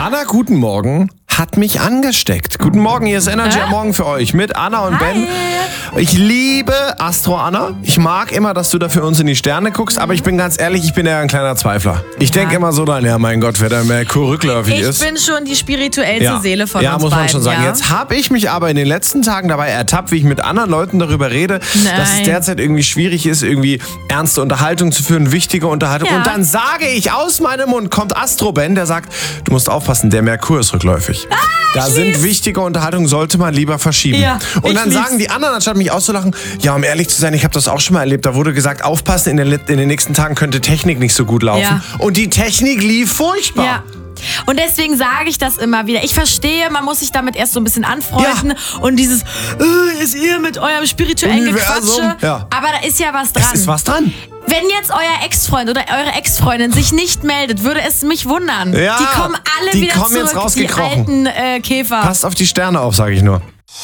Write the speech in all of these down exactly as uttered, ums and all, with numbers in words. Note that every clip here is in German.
Anna, guten Morgen, hat mich angesteckt. Guten Morgen, hier ist Energy am Morgen für euch mit Anna und Hi. Ben. Ich liebe Astro, Anna. Ich mag immer, dass du da für uns in die Sterne guckst, aber ich bin ganz ehrlich, ich bin ja ein kleiner Zweifler. Ich denke immer so dann, ja mein Gott, wer der Merkur rückläufig Ich ist. bin schon die spirituellste Ja. Seele von ja, uns muss man beiden, schon sagen. ja? Jetzt habe ich mich aber in den letzten Tagen dabei ertappt, wie ich mit anderen Leuten darüber rede, Nein. dass es derzeit irgendwie schwierig ist, irgendwie ernste Unterhaltung zu führen, wichtige Unterhaltung. Ja. Und dann sage ich, aus meinem Mund kommt Astro Ben, der sagt, du musst aufpassen, der Merkur ist rückläufig. Ah, da sind wichtige Unterhaltungen, sollte man lieber verschieben. Ja, und ich dann lieb's. sagen die anderen, anstatt mich auszulachen, ja, um ehrlich zu sein, ich habe das auch schon mal erlebt, da wurde gesagt, aufpassen, in den, in den nächsten Tagen könnte Technik nicht so gut laufen. Ja. Und die Technik lief furchtbar. Ja. Und deswegen sage ich das immer wieder. Ich verstehe, man muss sich damit erst so ein bisschen anfreunden und dieses, äh, ist ihr mit eurem spirituellen Universum, Gequatsche. ja. Aber da ist ja was dran. Es ist was dran. Wenn jetzt euer Ex-Freund oder eure Ex-Freundin sich nicht meldet, würde es mich wundern. Ja, die kommen alle die wieder kommen zurück, jetzt die rausgekrochen. alten äh, Käfer. Passt auf die Sterne auf, sage ich nur.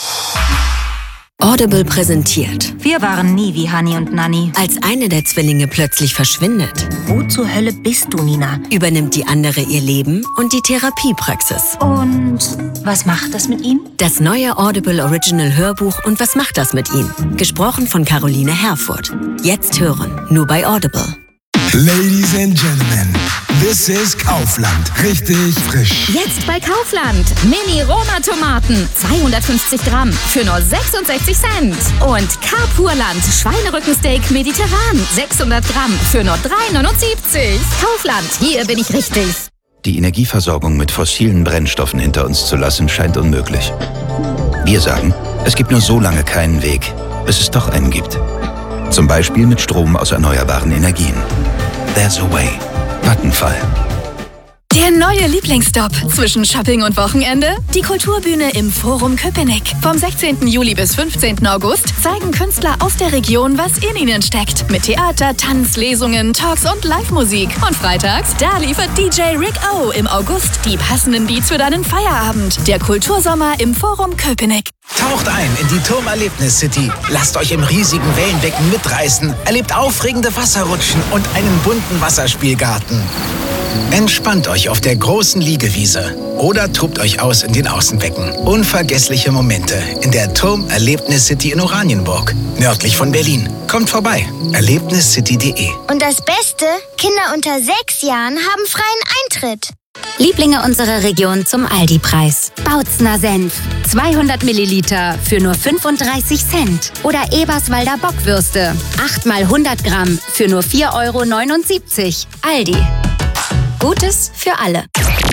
Audible präsentiert. Wir waren nie wie Hani und Nanni. Als eine der Zwillinge plötzlich verschwindet, Wo zur Hölle bist du, Nina? übernimmt die andere ihr Leben und die Therapiepraxis. Und was macht das mit ihm? Das neue Audible Original Hörbuch und was macht das mit ihm? Gesprochen von Caroline Herfurth. Jetzt hören, nur bei Audible. Ladies and Gentlemen, this is Kaufland. Richtig frisch. Jetzt bei Kaufland. Mini-Roma-Tomaten. zweihundertfünfzig Gramm für nur sechsundsechzig Cent. Und Carpurland. Schweinerückensteak mediterran. sechshundert Gramm für nur drei neunundsiebzig. Kaufland, hier bin ich richtig. Die Energieversorgung mit fossilen Brennstoffen hinter uns zu lassen, scheint unmöglich. Wir sagen, es gibt nur so lange keinen Weg, bis es doch einen gibt. Zum Beispiel mit Strom aus erneuerbaren Energien. There's a way. Vattenfall. Der neue Lieblingsstop zwischen Shopping und Wochenende? Die Kulturbühne im Forum Köpenick. Vom sechzehnten Juli bis fünfzehnten August zeigen Künstler aus der Region, was in ihnen steckt. Mit Theater, Tanz, Lesungen, Talks und Live-Musik. Und freitags, da liefert D J Rick O im August die passenden Beats für deinen Feierabend. Der Kultursommer im Forum Köpenick. Taucht ein in die Turmerlebnis-City. Lasst euch im riesigen Wellenbecken mitreißen. Erlebt aufregende Wasserrutschen und einen bunten Wasserspielgarten. Entspannt euch auf der großen Liegewiese oder tobt euch aus in den Außenbecken. Unvergessliche Momente in der Turmerlebnis-City in Oranienburg, nördlich von Berlin. Kommt vorbei. erlebnis city punkt de. Und das Beste, Kinder unter sechs Jahren haben freien Eintritt. Lieblinge unserer Region zum Aldi-Preis. Bautzner Senf. zweihundert Milliliter für nur fünfunddreißig Cent. Oder Eberswalder Bockwürste. acht mal hundert Gramm für nur vier Euro neunundsiebzig. Aldi. Gutes für alle.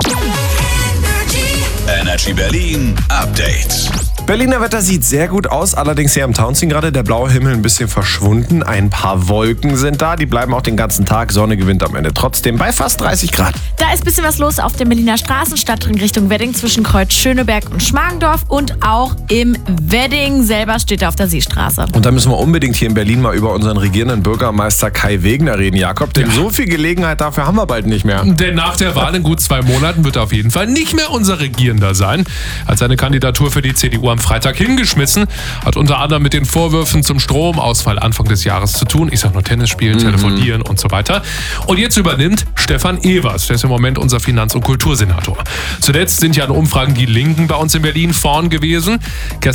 Energy Berlin Update. Berliner Wetter sieht sehr gut aus, allerdings hier am Townsing gerade der blaue Himmel ein bisschen verschwunden. Ein paar Wolken sind da, die bleiben auch den ganzen Tag. Sonne gewinnt am Ende trotzdem bei fast dreißig Grad. Da ist ein bisschen was los auf dem Berliner Straßenstadtring Richtung Wedding zwischen Kreuz Schöneberg und Schmargendorf und auch im Wedding selber steht er auf der Seestraße. Und da müssen wir unbedingt hier in Berlin mal über unseren regierenden Bürgermeister Kai Wegner reden, Jakob. Denn ja. so viel Gelegenheit dafür haben wir bald nicht mehr. Denn nach der Wahl in gut zwei Monaten wird er auf jeden Fall nicht mehr unser Regierender sein. Als seine Kandidatur für die C D U am Freitag hingeschmissen, hat unter anderem mit den Vorwürfen zum Stromausfall Anfang des Jahres zu tun. Ich sag nur Tennis spielen, mhm. telefonieren und so weiter. Und jetzt übernimmt Stefan Evers, der ist im Moment unser Finanz- und Kultursenator. Zuletzt sind ja in Umfragen die Linken bei uns in Berlin vorn gewesen.